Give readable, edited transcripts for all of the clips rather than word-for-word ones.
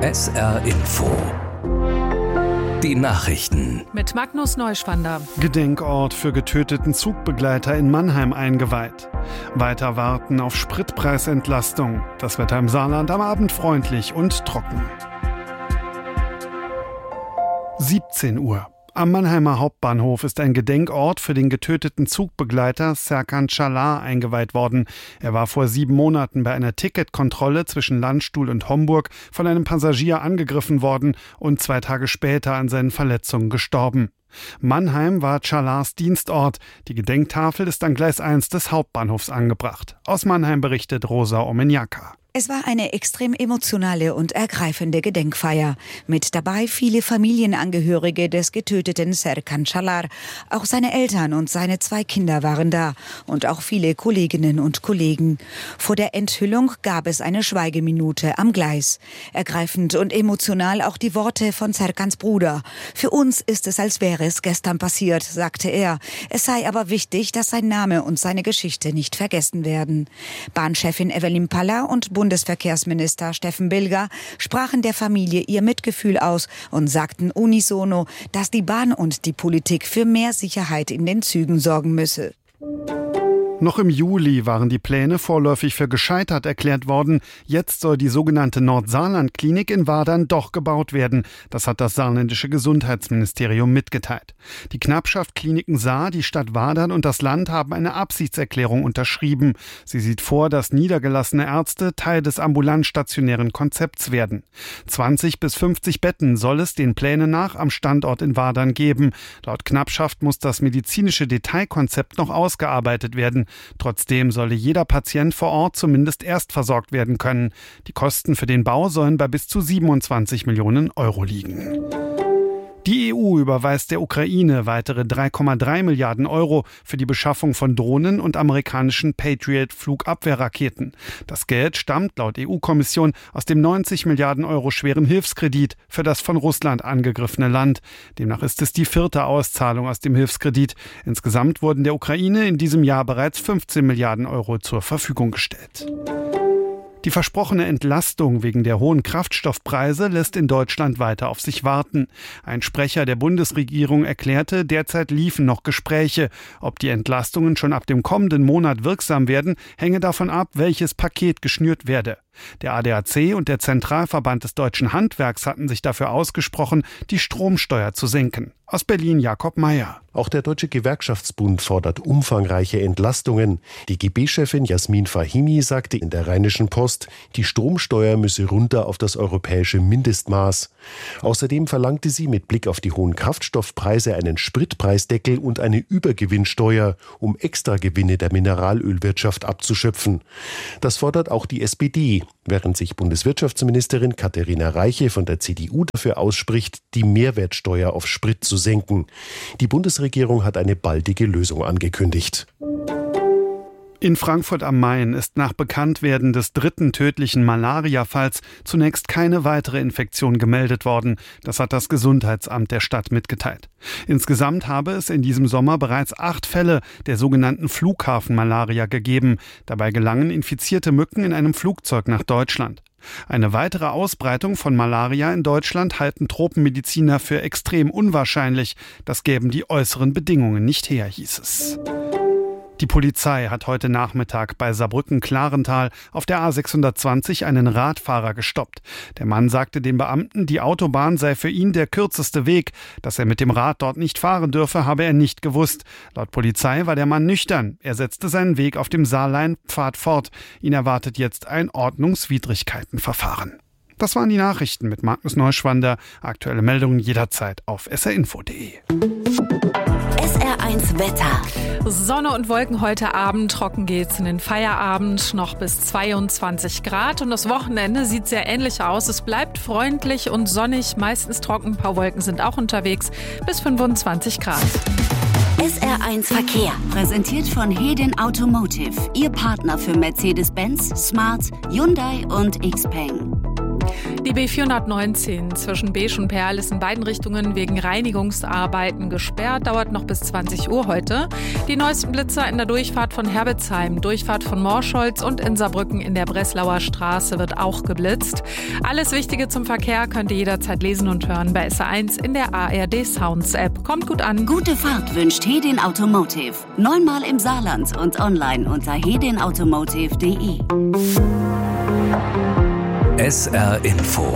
SR Info. Die Nachrichten. Mit Magnus Neuschwander. Gedenkort für getöteten Zugbegleiter in Mannheim eingeweiht. Weiter warten auf Spritpreisentlastung. Das Wetter im Saarland am Abend freundlich und trocken. 17 Uhr. Am Mannheimer Hauptbahnhof ist ein Gedenkort für den getöteten Zugbegleiter Serkan Çalar eingeweiht worden. Er war vor 7 Monaten bei einer Ticketkontrolle zwischen Landstuhl und Homburg von einem Passagier angegriffen worden und 2 Tage später an seinen Verletzungen gestorben. Mannheim war Çalars Dienstort. Die Gedenktafel ist an Gleis 1 des Hauptbahnhofs angebracht. Aus Mannheim berichtet Rosa Omenjaka. Es war eine extrem emotionale und ergreifende Gedenkfeier. Mit dabei viele Familienangehörige des getöteten Serkan Çalar. Auch seine Eltern und seine 2 Kinder waren da. Und auch viele Kolleginnen und Kollegen. Vor der Enthüllung gab es eine Schweigeminute am Gleis. Ergreifend und emotional auch die Worte von Serkans Bruder. Für uns ist es, als wäre es gestern passiert, sagte er. Es sei aber wichtig, dass sein Name und seine Geschichte nicht vergessen werden. Bahnchefin Evelyn Paller und Bundesverkehrsminister Steffen Bilger sprachen der Familie ihr Mitgefühl aus und sagten unisono, dass die Bahn und die Politik für mehr Sicherheit in den Zügen sorgen müsse. Noch im Juli waren die Pläne vorläufig für gescheitert erklärt worden. Jetzt soll die sogenannte Nordsaarland-Klinik in Wadern doch gebaut werden. Das hat das saarländische Gesundheitsministerium mitgeteilt. Die Knappschaft Kliniken Saar, die Stadt Wadern und das Land haben eine Absichtserklärung unterschrieben. Sie sieht vor, dass niedergelassene Ärzte Teil des ambulant-stationären Konzepts werden. 20 bis 50 Betten soll es den Plänen nach am Standort in Wadern geben. Laut Knappschaft muss das medizinische Detailkonzept noch ausgearbeitet werden. Trotzdem solle jeder Patient vor Ort zumindest erst versorgt werden können. Die Kosten für den Bau sollen bei bis zu 27 Millionen Euro liegen. Die EU überweist der Ukraine weitere 3,3 Milliarden Euro für die Beschaffung von Drohnen und amerikanischen Patriot-Flugabwehrraketen. Das Geld stammt laut EU-Kommission aus dem 90 Milliarden Euro schweren Hilfskredit für das von Russland angegriffene Land. Demnach ist es die 4. Auszahlung aus dem Hilfskredit. Insgesamt wurden der Ukraine in diesem Jahr bereits 15 Milliarden Euro zur Verfügung gestellt. Die versprochene Entlastung wegen der hohen Kraftstoffpreise lässt in Deutschland weiter auf sich warten. Ein Sprecher der Bundesregierung erklärte, derzeit liefen noch Gespräche. Ob die Entlastungen schon ab dem kommenden Monat wirksam werden, hänge davon ab, welches Paket geschnürt werde. Der ADAC und der Zentralverband des deutschen Handwerks hatten sich dafür ausgesprochen, die Stromsteuer zu senken. Aus Berlin Jakob Mayer. Auch der Deutsche Gewerkschaftsbund fordert umfangreiche Entlastungen. Die GB-Chefin Jasmin Fahimi sagte in der Rheinischen Post, die Stromsteuer müsse runter auf das europäische Mindestmaß. Außerdem verlangte sie mit Blick auf die hohen Kraftstoffpreise einen Spritpreisdeckel und eine Übergewinnsteuer, um Extragewinne der Mineralölwirtschaft abzuschöpfen. Das fordert auch die SPD, während sich Bundeswirtschaftsministerin Katharina Reiche von der CDU dafür ausspricht, die Mehrwertsteuer auf Sprit zu senken. Die Bundesregierung hat eine baldige Lösung angekündigt. In Frankfurt am Main ist nach Bekanntwerden des 3. tödlichen Malaria-Falls zunächst keine weitere Infektion gemeldet worden. Das hat das Gesundheitsamt der Stadt mitgeteilt. Insgesamt habe es in diesem Sommer bereits 8 Fälle der sogenannten Flughafenmalaria gegeben. Dabei gelangen infizierte Mücken in einem Flugzeug nach Deutschland. Eine weitere Ausbreitung von Malaria in Deutschland halten Tropenmediziner für extrem unwahrscheinlich. Das gäben die äußeren Bedingungen nicht her, hieß es. Die Polizei hat heute Nachmittag bei Saarbrücken-Klarental auf der A620 einen Radfahrer gestoppt. Der Mann sagte den Beamten, die Autobahn sei für ihn der kürzeste Weg. Dass er mit dem Rad dort nicht fahren dürfe, habe er nicht gewusst. Laut Polizei war der Mann nüchtern. Er setzte seinen Weg auf dem Saarleinpfad fort. Ihn erwartet jetzt ein Ordnungswidrigkeitenverfahren. Das waren die Nachrichten mit Magnus Neuschwander. Aktuelle Meldungen jederzeit auf srinfo.de. SR1 Wetter. Sonne und Wolken heute Abend, trocken geht's in den Feierabend, noch bis 22 Grad und das Wochenende sieht sehr ähnlich aus. Es bleibt freundlich und sonnig, meistens trocken, ein paar Wolken sind auch unterwegs, bis 25 Grad. SR1 Verkehr, präsentiert von Hedin Automotive, Ihr Partner für Mercedes-Benz, Smart, Hyundai und Xpeng. Die B419 zwischen Beesch und Perl ist in beiden Richtungen wegen Reinigungsarbeiten gesperrt, dauert noch bis 20 Uhr heute. Die neuesten Blitzer in der Durchfahrt von Herbitzheim, Durchfahrt von Morscholz und in Saarbrücken in der Breslauer Straße wird auch geblitzt. Alles Wichtige zum Verkehr könnt ihr jederzeit lesen und hören bei SR1 in der ARD Sounds App. Kommt gut an. Gute Fahrt wünscht Hedin Automotive. 9-mal im Saarland und online unter hedinautomotive.de. SR Info.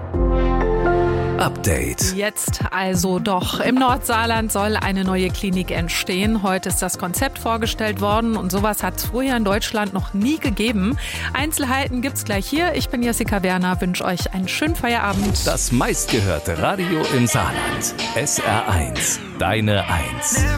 Update. Jetzt also doch. Im Nordsaarland soll eine neue Klinik entstehen. Heute ist das Konzept vorgestellt worden und sowas hat es vorher in Deutschland noch nie gegeben. Einzelheiten gibt's gleich hier. Ich bin Jessica Werner, wünsche euch einen schönen Feierabend. Das meistgehörte Radio im Saarland. SR1. Deine 1.